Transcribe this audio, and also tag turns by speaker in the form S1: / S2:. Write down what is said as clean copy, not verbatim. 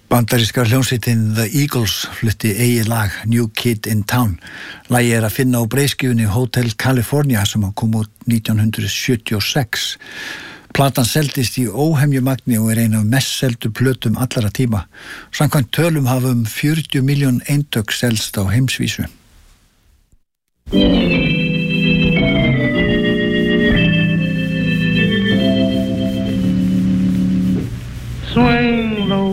S1: Bandaríska hljómsveitin The Eagles flutti eigið lag New Kid in Town. Lagið að finna á breiðskífunni Hotel California sem kom út 1976. Platan seldist í óhemjumagni og ein af mest seldu plötum allara tíma. Samkvæmt tölum hafa 40 milljón eintök selst á heimsvísu.